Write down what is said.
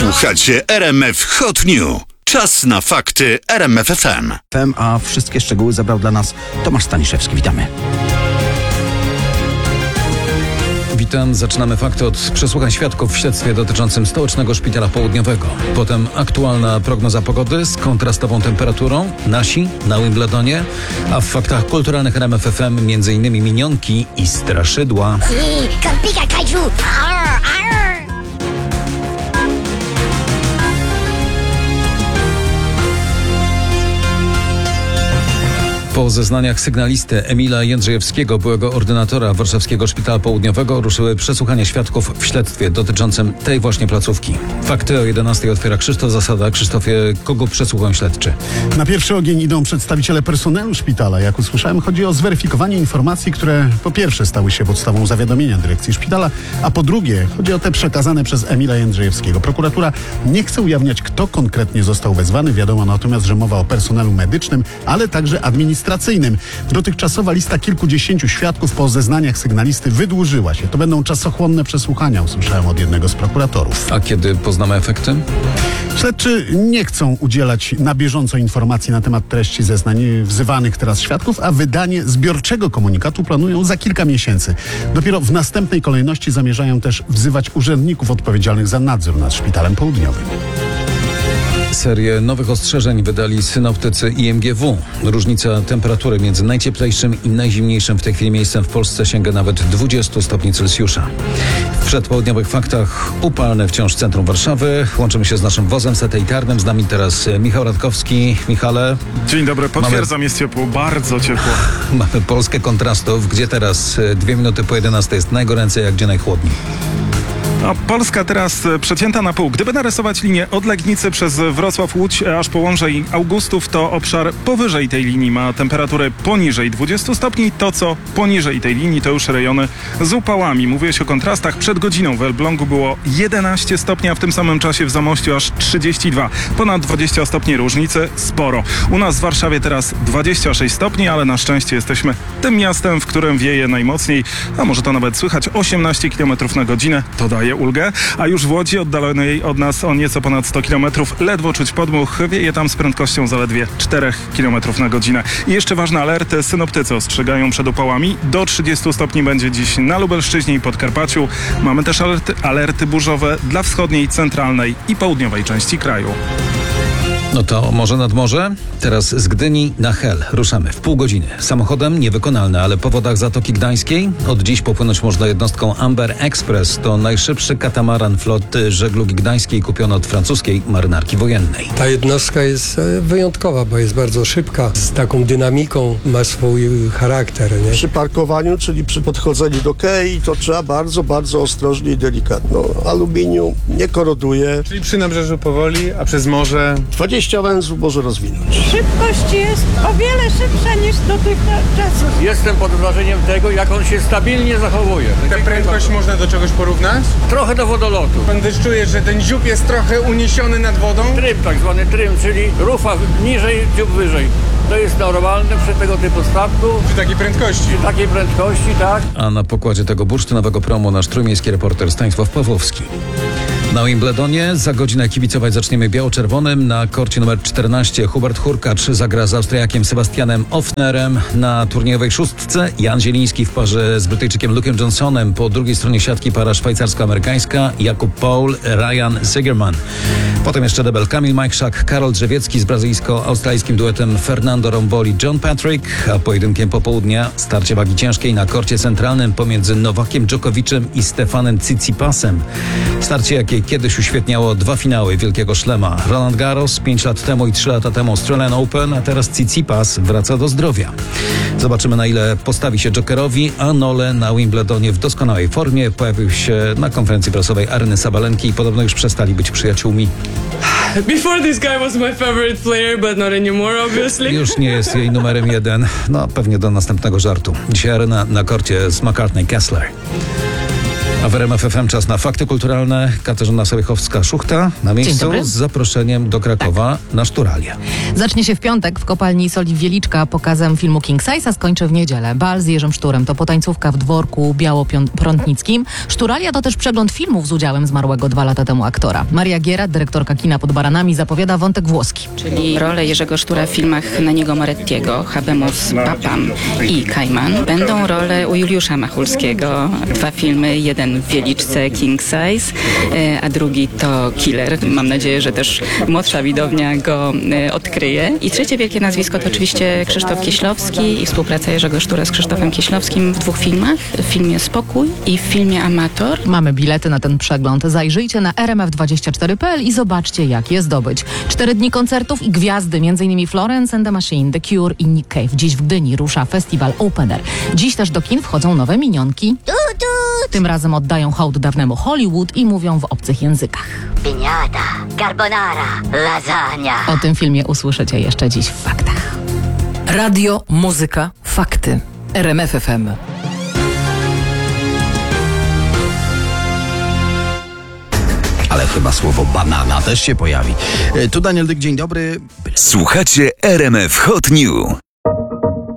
Słuchacie RMF Hot New. Czas na fakty RMF FM. A wszystkie szczegóły zabrał dla nas Tomasz Staniszewski. Witamy. Witam. Zaczynamy fakty od przesłuchań świadków w śledztwie dotyczącym Stołecznego Szpitala Południowego. Potem aktualna prognoza pogody z kontrastową temperaturą, nasi na Wimbledonie, a w faktach kulturalnych RMF FM m.in. minionki i straszydła. Po zeznaniach sygnalisty Emila Jędrzejewskiego, byłego ordynatora Warszawskiego Szpitala Południowego, ruszyły przesłuchania świadków w śledztwie dotyczącym tej właśnie placówki. Fakty o 11:00 otwiera Krzysztof Zasada. Krzysztofie, kogo przesłuchują śledczy? Na pierwszy ogień idą przedstawiciele personelu szpitala. Jak usłyszałem, chodzi o zweryfikowanie informacji, które po pierwsze stały się podstawą zawiadomienia dyrekcji szpitala, a po drugie chodzi o te przekazane przez Emila Jędrzejewskiego. Prokuratura nie chce ujawniać, kto konkretnie został wezwany. Wiadomo natomiast, że mowa o personelu medycznym, ale także administracyjnym. Dotychczasowa lista kilkudziesięciu świadków po zeznaniach sygnalisty wydłużyła się. To będą czasochłonne przesłuchania, usłyszałem od jednego z prokuratorów. A kiedy poznamy efekty? Śledczy nie chcą udzielać na bieżąco informacji na temat treści zeznań wzywanych teraz świadków, a wydanie zbiorczego komunikatu planują za kilka miesięcy. Dopiero w następnej kolejności zamierzają też wzywać urzędników odpowiedzialnych za nadzór nad Szpitalem Południowym. Serię nowych ostrzeżeń wydali synoptycy IMGW. Różnica temperatury między najcieplejszym i najzimniejszym w tej chwili miejscem w Polsce sięga nawet 20 stopni Celsjusza. W przedpołudniowych faktach upalne wciąż centrum Warszawy. Łączymy się z naszym wozem satelitarnym. Z nami teraz Michał Radkowski. Michale. Dzień dobry, potwierdzam, jest ciepło, bardzo ciepło. Mamy Polskę kontrastów, gdzie teraz 2 minuty po 11 jest najgoręcej, a gdzie najchłodniej. A Polska teraz przecięta na pół. Gdyby narysować linię od Legnicy przez Wrocław, Łódź aż po Łomżę i Augustów, to obszar powyżej tej linii ma temperaturę poniżej 20 stopni. To, co poniżej tej linii, to już rejony z upałami. Mówiłeś o kontrastach. Przed godziną w Elblągu było 11 stopni, a w tym samym czasie w Zamościu aż 32. Ponad 20 stopni różnicy, sporo. U nas w Warszawie teraz 26 stopni, ale na szczęście jesteśmy tym miastem, w którym wieje najmocniej, a może to nawet słychać 18 km na godzinę. To daje ulgę, a już w Łodzi, oddalonej od nas o nieco ponad 100 km, ledwo czuć podmuch, wieje tam z prędkością zaledwie 4 km na godzinę. I jeszcze ważne alerty, synoptycy ostrzegają przed upałami. Do 30 stopni będzie dziś na Lubelszczyźnie i Podkarpaciu. Mamy też alerty burzowe dla wschodniej, centralnej i południowej części kraju. No to może nad morze? Teraz z Gdyni na Hel. Ruszamy w pół godziny. Samochodem niewykonalne, ale po wodach Zatoki Gdańskiej od dziś popłynąć można jednostką Amber Express. To najszybszy katamaran floty żeglugi gdańskiej kupiony od francuskiej marynarki wojennej. Ta jednostka jest wyjątkowa, bo jest bardzo szybka, z taką dynamiką, ma swój charakter. Nie? Przy parkowaniu, czyli przy podchodzeniu do kei, to trzeba bardzo, bardzo ostrożnie i delikatnie. Aluminium nie koroduje. Czyli przy nabrzeżu powoli, a przez morze 20 węzłów może rozwinąć. Szybkość jest o wiele szybsza niż dotychczas. Jestem pod wrażeniem tego, jak on się stabilnie zachowuje. tę prędkość można do czegoś porównać? Trochę do wodolotu. Pan też czuje, że ten dziób jest trochę uniesiony nad wodą? Trym, tak zwany trym, czyli rufa niżej, dziób wyżej. To jest normalne przy tego typu statku. Przy takiej prędkości? Przy takiej prędkości, tak. A na pokładzie tego bursztynowego promu nasz trójmiejski reporter Stanisław Pawłowski. Na Wimbledonie za godzinę kibicować zaczniemy biało-czerwonym. Na korcie numer 14 Hubert Hurkacz zagra z Austriakiem Sebastianem Ofnerem. Na turniejowej szóstce Jan Zieliński w parze z Brytyjczykiem Luke'em Johnsonem. Po drugiej stronie siatki para szwajcarsko-amerykańska Jakub Paul, Ryan Zigerman. Potem jeszcze debel Kamil Majchrzak, Karol Drzewiecki z brazylijsko-australijskim duetem Fernando Romboli, John Patrick, a pojedynkiem popołudnia starcie wagi ciężkiej na korcie centralnym pomiędzy Nowakiem Dżokowiczem i Stefanem Tsitsipasem. Starcie, jakie kiedyś uświetniało 2 finały Wielkiego Szlema. Roland Garros 5 lat temu i 3 lata temu Australian Open, a teraz Tsitsipas wraca do zdrowia. Zobaczymy, na ile postawi się Jokerowi, a Nole na Wimbledonie w doskonałej formie. Pojawił się na konferencji prasowej Aryny Sabalenki i podobno już przestali być przyjaciółmi. Before this guy was my favorite player, but not anymore, obviously. Już nie jest jej numerem 1. No, pewnie do następnego żartu. Dzisiaj Aryna na korcie z McCartney Kessler. A w RMF FM czas na fakty kulturalne. Katarzyna Sowiechowska-Szuchta na miejscu dobry. z zaproszeniem do Krakowa na Szturalię. Zacznie się w piątek w kopalni Soli Wieliczka pokazem filmu King Size, a skończy w niedzielę. Bal z Jerzym Szturem to potańcówka w dworku białoprątnickim. Szturalia to też przegląd filmów z udziałem zmarłego 2 lata temu aktora. Maria Gierat, dyrektorka kina pod Baranami, zapowiada wątek włoski. Czyli rolę Jerzego Sztura w filmach Naniego Morettiego, Habemus Papam i Kajman. Będą role u Juliusza Machulskiego. 2 filmy, jeden w Wieliczce, King Size, a drugi to Killer. Mam nadzieję, że też młodsza widownia go odkryje. I trzecie wielkie nazwisko to oczywiście Krzysztof Kieślowski i współpraca Jerzego Sztura z Krzysztofem Kieślowskim w 2 filmach. W filmie Spokój i w filmie Amator. Mamy bilety na ten przegląd. Zajrzyjcie na rmf24.pl i zobaczcie, jak je zdobyć. 4 dni koncertów i gwiazdy, m.in. Florence and the Machine, The Cure i Nick Cave. Dziś w Gdyni rusza festiwal Open Air. Dziś też do kin wchodzą nowe minionki. Tym razem oddają hołd dawnemu Hollywood i mówią w obcych językach. Piñata, carbonara, lasagna. O tym filmie usłyszycie jeszcze dziś w faktach. Radio, muzyka, fakty. RMF FM. Ale chyba słowo banana też się pojawi. Tu Daniel Dyk, dzień dobry. Słuchacie RMF Hot New.